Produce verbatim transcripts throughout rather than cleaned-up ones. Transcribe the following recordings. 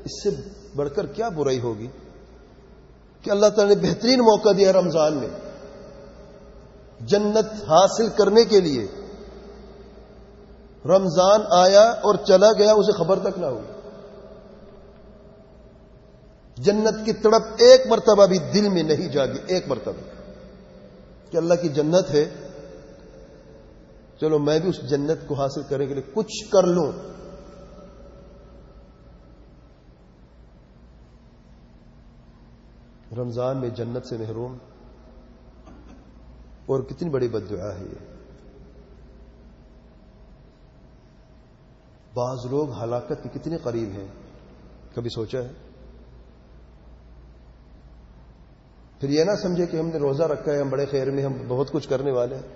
اس سے بڑھ کر کیا برائی ہوگی کہ اللہ تعالی نے بہترین موقع دیا رمضان میں جنت حاصل کرنے کے لیے. رمضان آیا اور چلا گیا، اسے خبر تک نہ ہوئی. جنت کی تڑپ ایک مرتبہ بھی دل میں نہیں جاگی، ایک مرتبہ کہ اللہ کی جنت ہے، چلو میں بھی اس جنت کو حاصل کرنے کے لیے کچھ کر لوں. رمضان میں جنت سے محروم، اور کتنی بڑی بددعا ہے یہ. بعض لوگ ہلاکت کے کتنے قریب ہیں، کبھی سوچا ہے؟ پھر یہ نہ سمجھے کہ ہم نے روزہ رکھا ہے، ہم بڑے خیر میں، ہم بہت کچھ کرنے والے ہیں.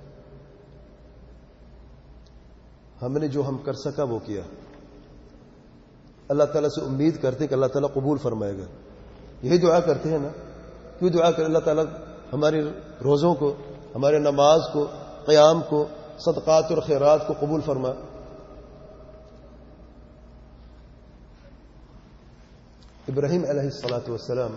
ہم نے جو ہم کر سکا وہ کیا. اللہ تعالیٰ سے امید کرتے کہ اللہ تعالیٰ قبول فرمائے گا. یہی دعا کرتے ہیں نا. کیوں دعا کریں؟ اللہ تعالیٰ ہماری روزوں کو، ہمارے نماز کو، قیام کو، صدقات اور خیرات کو قبول فرما. ابراہیم علیہ الصلاۃ والسلام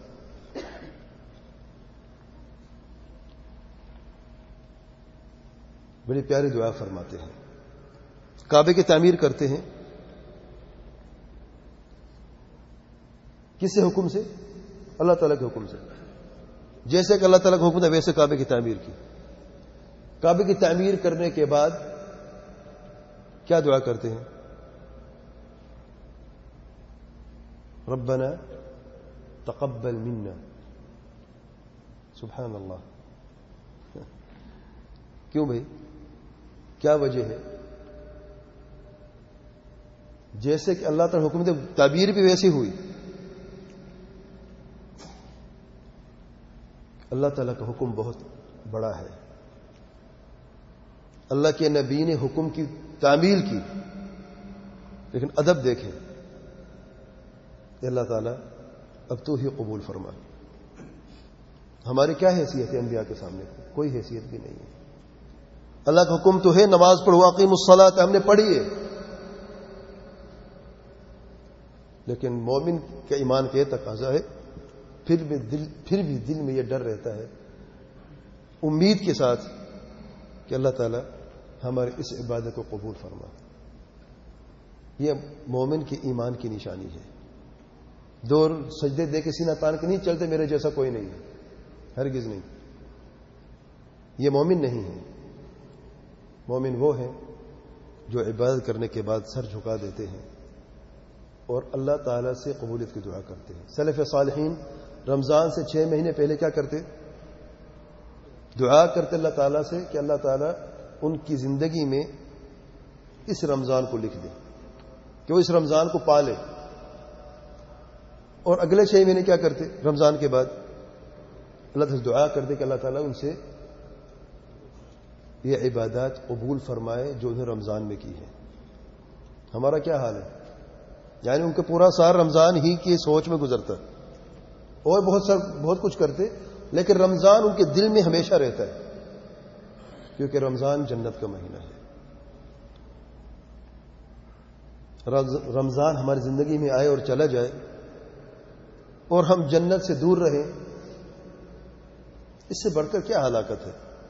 بڑی پیاری دعا فرماتے ہیں. کعبے کی تعمیر کرتے ہیں. کس حکم سے؟ اللہ تعالیٰ کے حکم سے. جیسے کہ اللہ تعالیٰ کا حکم تھا ویسے کعبے کی تعمیر کی. کعبے کی تعمیر کرنے کے بعد کیا دعا کرتے ہیں؟ ربنا تقبل منا. سبحان اللہ. کیوں بھائی؟ کیا وجہ ہے؟ جیسے کہ اللہ تعالیٰ حکم دے تعبیر بھی ویسی ہوئی. اللہ تعالیٰ کا حکم بہت بڑا ہے. اللہ کے نبی نے حکم کی تعمیل کی، لیکن ادب دیکھیں کہ اللہ تعالیٰ اب تو ہی قبول فرما. ہماری کیا حیثیت ہے انبیاء کے سامنے؟ کوئی حیثیت بھی نہیں ہے. اللہ کا حکم تو ہے نماز پڑھو، اقیموا الصلاۃ، ہم نے پڑھی ہے، لیکن مومن کے ایمان کے تقاضا ہے پھر بھی دل پھر بھی دل میں یہ ڈر رہتا ہے امید کے ساتھ کہ اللہ تعالی ہماری اس عبادت کو قبول فرما. یہ مومن کے ایمان کی نشانی ہے. دور سجدے دے کے سینہ تان کے نہیں چلتے میرے جیسا کوئی نہیں ہے، ہرگز نہیں. یہ مومن نہیں ہے. مومن وہ ہے جو عبادت کرنے کے بعد سر جھکا دیتے ہیں اور اللہ تعالیٰ سے قبولیت کی دعا کرتے ہیں. سلف صالحین رمضان سے چھ مہینے پہلے کیا کرتے؟ دعا کرتے اللہ تعالیٰ سے کہ اللہ تعالیٰ ان کی زندگی میں اس رمضان کو لکھ دے، کہ وہ اس رمضان کو پالے. اور اگلے چھ مہینے کیا کرتے؟ رمضان کے بعد اللہ تعالیٰ سے دعا کرتے کہ اللہ تعالیٰ ان سے یہ عبادات قبول فرمائے جو انہیں رمضان میں کی ہے. ہمارا کیا حال ہے؟ یعنی ان کا پورا سال رمضان ہی کی سوچ میں گزرتا، اور بہت سا بہت کچھ کرتے، لیکن رمضان ان کے دل میں ہمیشہ رہتا ہے، کیونکہ رمضان جنت کا مہینہ ہے. رمضان ہماری زندگی میں آئے اور چلا جائے اور ہم جنت سے دور رہیں، اس سے بڑھ کر کیا ہلاکت ہے.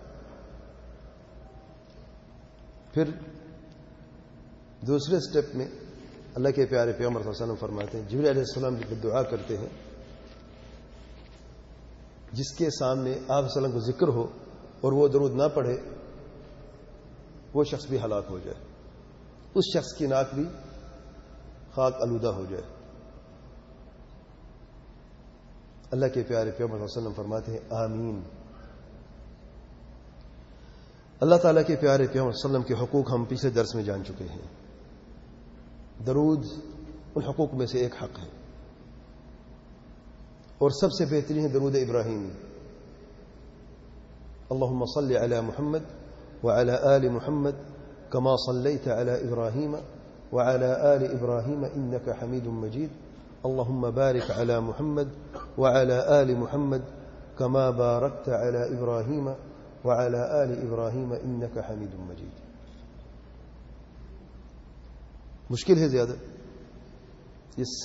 پھر دوسرے سٹیپ میں اللہ کے پیارے پیغمبر صلی اللہ علیہ وسلم فرماتے ہیں، جبریل علیہ السلام جب دعا کرتے ہیں جس کے سامنے آپ صلی اللہ علیہ وسلم کو ذکر ہو اور وہ درود نہ پڑھے وہ شخص بھی ہلاک ہو جائے، اس شخص کی ناک بھی خاک آلودہ ہو جائے. اللہ کے پیارے پیغمبر صلی اللہ علیہ وسلم فرماتے ہیں آمین. اللہ تعالیٰ کے پیارے پیغمبر صلی اللہ علیہ وسلم کے حقوق ہم پچھلے درس میں جان چکے ہیں. درود ان حقوق میں سے ایک حق ہے، اور سب سے بہترین ہے درود ابراہیم. اللهم صل على محمد وعلى آل محمد كما صليت على إبراهيم وعلى آل إبراهيم إنك حميد مجيد. اللهم بارك على محمد وعلى آل محمد كما باركت على إبراهيم وعلى آل إبراهيم إنك حميد مجيد. مشکل ہے زیادہ.